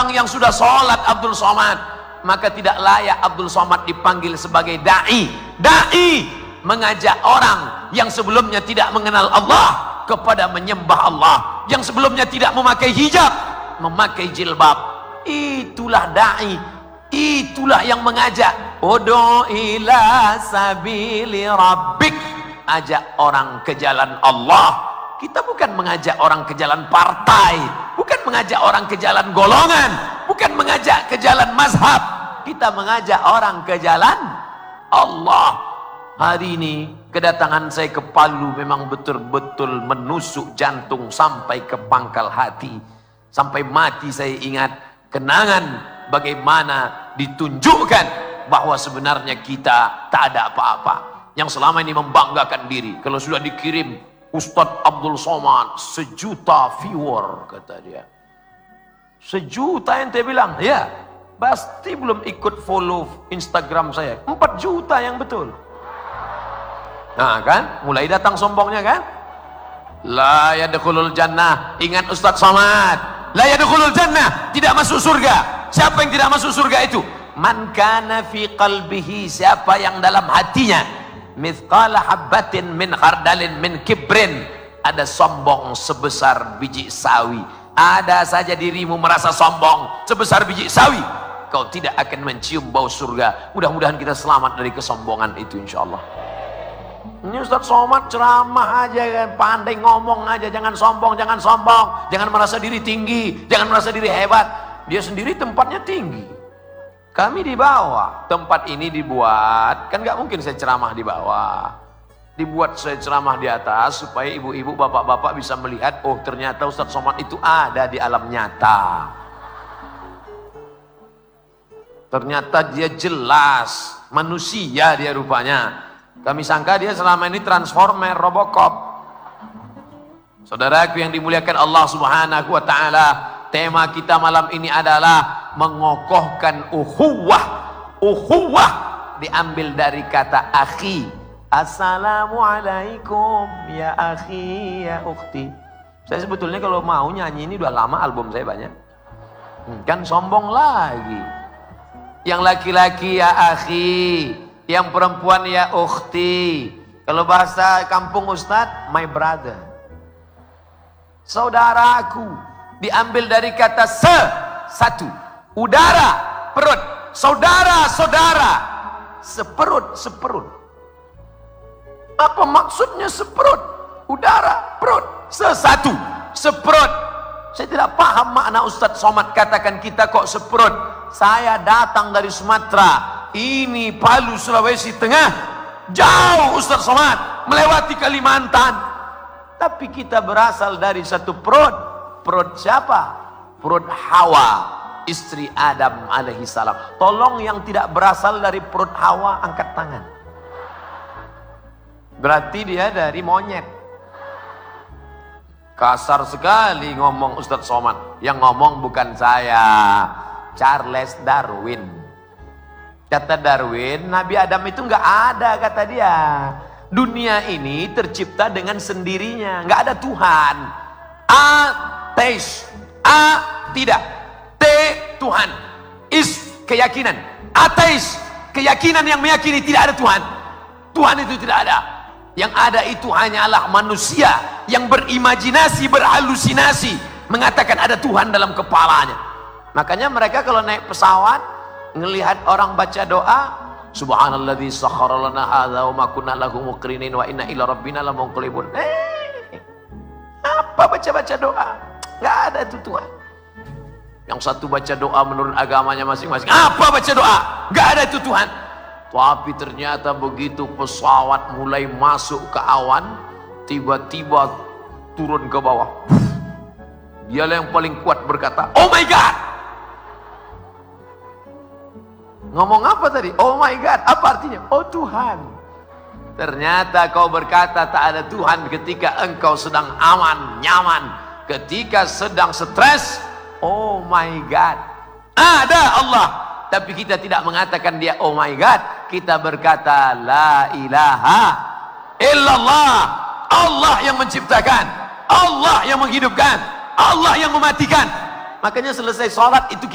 orang yang sudah sholat Abdul Somad, maka tidak layak Abdul Somad dipanggil sebagai da'i. Da'i mengajak orang yang sebelumnya tidak mengenal Allah kepada menyembah Allah, yang sebelumnya tidak memakai hijab memakai jilbab. Itulah da'i, itulah yang mengajak. Ud'u ila sabili rabbik, ajak orang ke jalan Allah. Kita bukan mengajak orang ke jalan partai, bukan mengajak orang ke jalan golongan, bukan mengajak ke jalan mazhab. Kita mengajak orang ke jalan Allah. Hari ini kedatangan saya ke Palu memang betul-betul menusuk jantung sampai ke pangkal hati. Sampai mati saya ingat kenangan bagaimana ditunjukkan bahwa sebenarnya kita tak ada apa-apa. Yang selama ini membanggakan diri, kalau sudah dikirim Ustadz Abdul Somad 1 juta viewer, kata dia. 1 juta ente bilang? Ya, pasti belum ikut follow Instagram saya. 4 juta yang betul. Nah kan, mulai datang sombongnya kan? La yadkhulul jannah. Ingat Ustadz Somad, la yadkhulul jannah, tidak masuk surga. Siapa yang tidak masuk surga itu? Man kana fi qalbihi, siapa yang dalam hatinya mithqala habbatin min khardalin min kibrin, ada sombong sebesar biji sawi. Ada saja dirimu merasa sombong sebesar biji sawi, kau tidak akan mencium bau surga. Mudah-mudahan kita selamat dari kesombongan itu insyaallah. Ini Ustadz Somad ceramah aja kan, pandai ngomong aja, jangan sombong, jangan sombong, jangan merasa diri tinggi, jangan merasa diri hebat. Dia sendiri tempatnya tinggi, kami di bawah. Tempat ini dibuat, kan nggak mungkin saya ceramah di bawah. Dibuat saya ceramah di atas supaya ibu-ibu, bapak-bapak bisa melihat, oh ternyata Ustadz Somad itu ada di alam nyata. Ternyata dia jelas manusia, dia rupanya. Kami sangka dia selama ini transformer, Robocop. Saudaraku yang dimuliakan Allah Subhanahu wa taala, tema kita malam ini adalah mengokohkan ukhuwah. Ukhuwah diambil dari kata akhi. Assalamualaikum ya akhi ya ukhti. Saya sebetulnya kalau mau nyanyi ini udah lama, album saya banyak. Kan sombong lagi. Yang laki-laki ya akhi, yang perempuan ya ukhti. Kalau bahasa kampung Ustadz, my brother, saudaraku. Diambil dari kata satu, udara, perut, saudara, saudara, seperut. Apa maksudnya seperut? Udara, perut, sesatu, seperut. Saya tidak paham makna Ustadz Somad katakan kita kok seperut. Saya datang dari Sumatera, ini Palu, Sulawesi Tengah, jauh Ustadz Somad, melewati Kalimantan, tapi kita berasal dari satu perut. Perut siapa? Perut Hawa, istri Adam alaihi salam. Tolong yang tidak berasal dari perut Hawa angkat tangan. Berarti dia dari monyet. Kasar sekali ngomong Ustadz Somad. Yang ngomong bukan saya, Charles Darwin. Kata Darwin, Nabi Adam itu nggak ada, kata dia. Dunia ini tercipta dengan sendirinya, nggak ada Tuhan. Ateis, tidak, Tuhan, keyakinan. Ateis, keyakinan yang meyakini tidak ada Tuhan. Tuhan itu tidak ada. Yang ada itu hanyalah manusia yang berimajinasi, berhalusinasi, mengatakan ada Tuhan dalam kepalanya. Makanya mereka kalau naik pesawat, ngelihat orang baca doa, subhanalladzi sakhkhara lana hadza wa ma kunna lahu muqrinin wa inna ila rabbina lamunqalibun. Apa baca-baca doa? Nggak ada itu Tuhan. Yang satu baca doa menurut agamanya masing-masing. Apa baca doa? Nggak ada itu Tuhan. Tapi ternyata begitu pesawat mulai masuk ke awan, tiba-tiba turun ke bawah. Dialah yang paling kuat berkata, oh my God. Ngomong apa tadi? Oh my God. Apa artinya? Oh Tuhan. Ternyata kau berkata tak ada Tuhan ketika engkau sedang aman, nyaman. Ketika sedang stres, oh my God, ada Allah. Tapi kita tidak mengatakan dia oh my God. Kita berkata la ilaha illallah. Allah yang menciptakan, Allah yang menghidupkan, Allah yang mematikan. Makanya selesai sholat itu